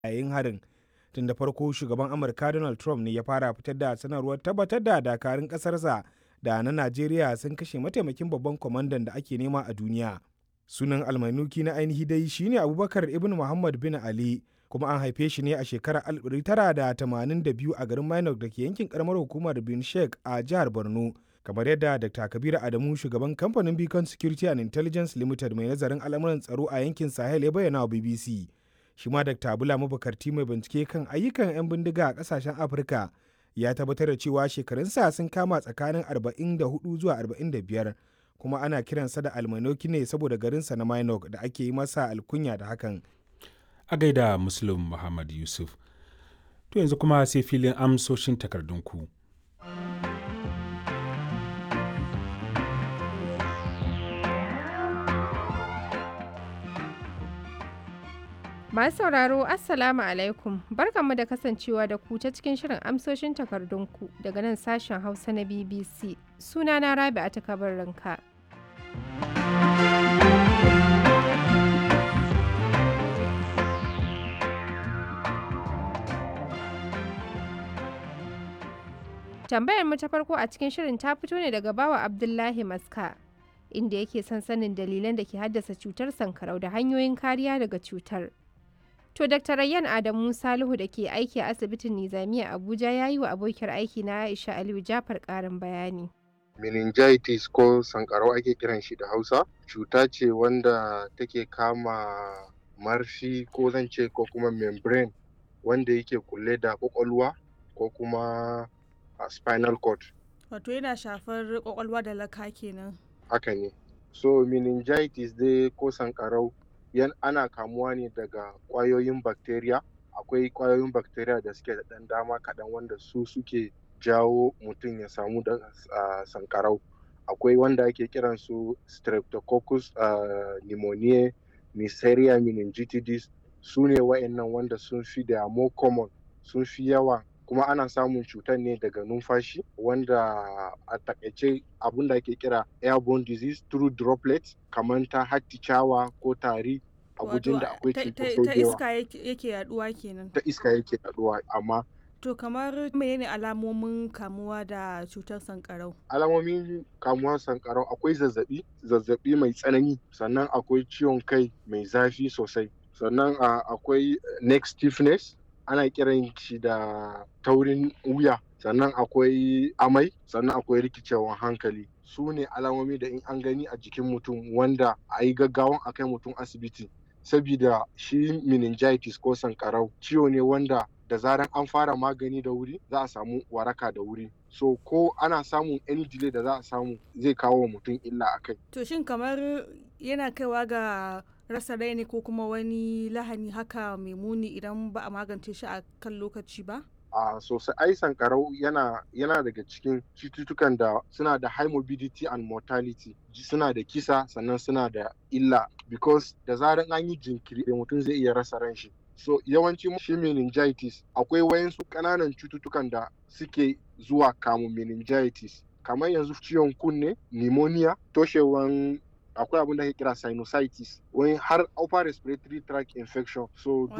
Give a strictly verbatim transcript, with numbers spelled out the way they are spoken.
yayin harin. Tun da farko shugaban Amurka Donald Trump ne ya fara fitar da sanarwar tabbatar da dakarun ƙasarsa da na Najeriya sun kashe mataimakin babban kwamandan da ake nema a duniya. Sunan almainuki na ainihi dai shine Abubakar Ibn Muhammad bin Ali, kuma an haife shi ne a shekarar alif tara da tamanin da biyu a garin Minok da ke yankin karamar hukumar Bin Sheikh a jihar Borno. Kamar yadda Dr. Kabiru Adamu, shugaban kamfanin Beacon Security and Intelligence Limited mai nazarin al'amuran tsaro a yankin Sahel, ya bayyana wa B B C. Shi ma Dr. Bula Mabukarti mai bincike kan ayyukan 'yan bindiga a ƙasashen Afirka ya tabbatar da cewa shekarunsa sun kama tsakanin arba'in da hudu zuwa arba'in da biyar, kuma ana kiransa da almainoki ne saboda garinsa na Minok da ake yi masa alkunya da hakan. A gaida Muslim Muhammad Yusuf. To yanzu kuma sai filin amsoshin takardunku. Masu sauraro Assalamu alaikum, barkanmu da kasancewa da ku ta cikin shirin amsoshin takardunku daga nan sashen Hausa na B B C. Sunana Rabi'a ta Kabarinka. Tambayar mu ta farko a cikin shirin ta fito ne daga bawa Abdullahi Maska, inda yake son sanin dalilan da ke haddasa cutar sankarau da hanyoyin kariya daga cutar. To, Dakta Rayyan Adamu Salihu da ke aiki a asibitin Nizamiya Abuja ya yi wa abokiyar aiki na Aisha Aliyu Jafar ƙarin bayani. Meningitis ko sankarau ake kiran shi da Hausa, cuta ce wanda take kama marfi ko zan ce ko kuma membrane wanda yake kulle da kwakwalwa ko kuma a spinal cord. Wato yana shafar kwakwalwa da laka kenan. Haka ne. So meningitis dai ko sankarau yan ana kamuwa ne daga ƙwayoyin bacteria. Akwai ƙwayoyin bacteria da suke da ɗan dama kaɗan wanda su suke jawo mutum ya samu da uh, sankarau. Akwai wanda ake kiran su streptococcus uh, pneumoniae, Neisseria meningitidis. Su ne wa'annan wanda sun fi da more common, sun fi yawa, kuma ana samun cutar ne daga numfashi, wanda a takaice abin da ake kira airborne disease through droplets, kamar ta hatticawa ko tari a gujin da akwai cutar ta iska yake yaduwa kenan. Ta iska yake yaduwa, amma to kamar menene alamomin kamuwa da cutar sankarau? Alamomin kamuwar sankarau akwai zazzabi, zazzabi mai tsanani, sannan akwai ciwon kai mai zafi sosai, sannan akwai neck stiffness, ana kiran shi da taurin wuya, sannan akwai amai, sannan akwai rikicewan hankali. Su ne alamomi da in an gani a jikin mutum wanda a yi gaggawan a kai mutum asibiti, sabida shi meningitis ko sankarau ciwo ne wanda da zaran an fara magani da wuri za a samu waraka da wuri. So ko ana samun any delay da za a samu zai kawo wa mutum illa a kai. To shin kamar yana kaiwa ga rasa rai ne ko kuma wani lahani haka mai muni idan ba a magance shi a kan lokaci ba? A uh, sosai ai sankarau yana yana daga cikin cututtukan da suna da high morbidity and mortality, suna da kisa sannan suna da illa, because da zaran an yi jinkiri da mutum zai iya rasa ran shi. So yawanci shi meningitis akwai wayansu ƙananan cututtukan da suke zuwa kamun meningitis, kamar yanzu ciwon kunne, pneumonia, toshewan akwai abin da ake kira sinusitis, wani har upper respiratory tract infection. So